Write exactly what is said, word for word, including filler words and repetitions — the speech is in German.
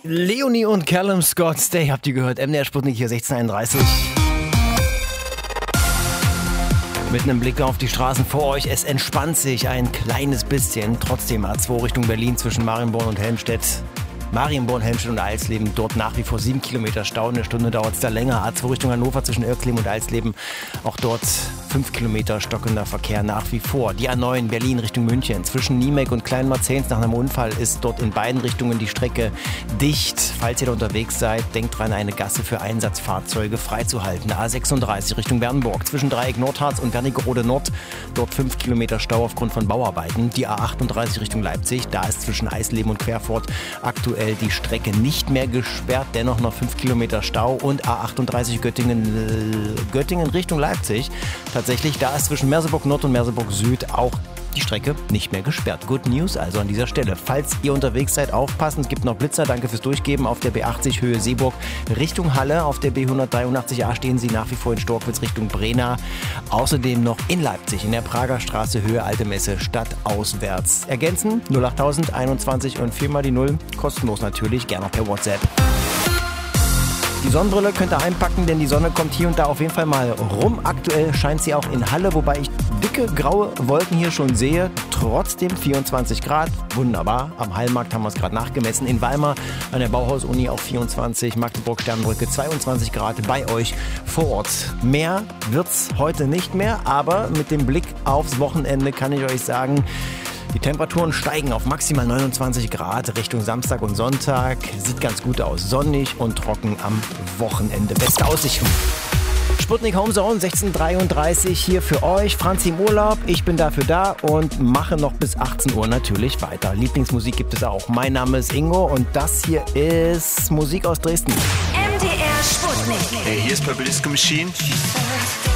Leonie und Callum Scott, Stay, habt ihr gehört. M D R Sputnik hier, sechzehn einunddreißig. Mit einem Blick auf die Straßen vor euch, es entspannt sich ein kleines bisschen. Trotzdem A zwei Richtung Berlin zwischen Marienborn und Helmstedt. Marienborn, Helmstedt und Eisleben, dort nach wie vor sieben Kilometer Stau. Eine Stunde dauert es da länger. A zwei Richtung Hannover zwischen Irkleben und Eisleben. Auch dort fünf Kilometer stockender Verkehr nach wie vor. Die A neun Berlin Richtung München. Zwischen Niemek und Kleinmarzahns nach einem Unfall ist dort in beiden Richtungen die Strecke dicht. Falls ihr da unterwegs seid, denkt dran, eine Gasse für Einsatzfahrzeuge freizuhalten. A sechsunddreißig Richtung Bernburg. Zwischen Dreieck Nordharz und Wernigerode Nord. Dort fünf Kilometer Stau aufgrund von Bauarbeiten. Die A achtunddreißig Richtung Leipzig. Da ist zwischen Eisleben und Querfurt aktuell die Strecke nicht mehr gesperrt, dennoch noch fünf Kilometer Stau. Und A achtunddreißig Göttingen, Göttingen Richtung Leipzig. Tatsächlich, da ist zwischen Merseburg Nord und Merseburg Süd auch die Strecke nicht mehr gesperrt. Good News also an dieser Stelle. Falls ihr unterwegs seid, aufpassen. Es gibt noch Blitzer. Danke fürs Durchgeben. Auf der B achtzig Höhe Seeburg Richtung Halle. Auf der B hundertdreiundachtzig A stehen sie nach wie vor in Storkwitz Richtung Brena. Außerdem noch in Leipzig in der Prager Straße Höhe Alte Messe stadtauswärts. Ergänzen null achttausend einundzwanzig und viermal die Null. Kostenlos natürlich. Gerne auch per WhatsApp. Die Sonnenbrille könnt ihr einpacken, denn die Sonne kommt hier und da auf jeden Fall mal rum. Aktuell scheint sie auch in Halle, wobei ich dicke graue Wolken hier schon sehe. Trotzdem vierundzwanzig Grad, wunderbar. Am Hallmarkt haben wir es gerade nachgemessen. In Weimar an der Bauhaus-Uni auch vierundzwanzig, Magdeburg-Sternbrücke zweiundzwanzig Grad bei euch vor Ort. Mehr wird's heute nicht mehr, aber mit dem Blick aufs Wochenende kann ich euch sagen, die Temperaturen steigen auf maximal neunundzwanzig Grad Richtung Samstag und Sonntag. Sieht ganz gut aus. Sonnig und trocken am Wochenende. Beste Aussicht. Sputnik Homezone sechzehn dreiunddreißig hier für euch. Franzi im Urlaub. Ich bin dafür da und mache noch bis achtzehn Uhr natürlich weiter. Lieblingsmusik gibt es auch. Mein Name ist Ingo und das hier ist Musik aus Dresden. M D R Sputnik. Hey, hier ist Purple Disco Machine.